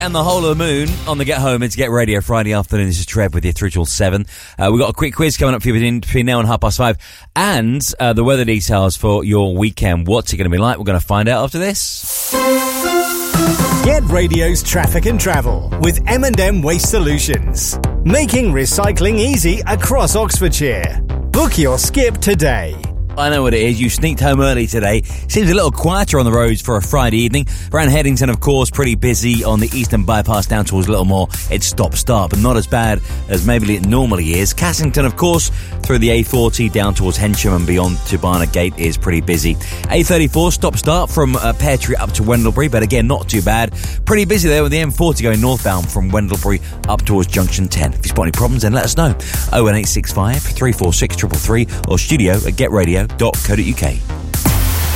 and the whole of the moon on the Get Home. It's Get Radio Friday afternoon. This is Trev with you through till 7. We've got a quick quiz coming up for you between now and 5:30. And the weather details for your weekend. What's it going to be like? We're going to find out after this. Get Radio's traffic and travel with M&M Waste Solutions. Making recycling easy across Oxfordshire. Book your skip today. I know what it is. You sneaked home early today. Seems a little quieter on the roads for a Friday evening. Around Headington, of course, pretty busy. On the Eastern Bypass down towards Littlemore, it's stop-start, but not as bad as maybe it normally is. Cassington, of course, through the A40 down towards Hensham and beyond to Barnet Gate is pretty busy. A34, stop-start from Pear Tree up to Wendlebury, but again, not too bad. Pretty busy there with the M40 going northbound from Wendlebury up towards Junction 10. If you spot any problems, then let us know. 01865 346 333 or studio@getradio.co.uk.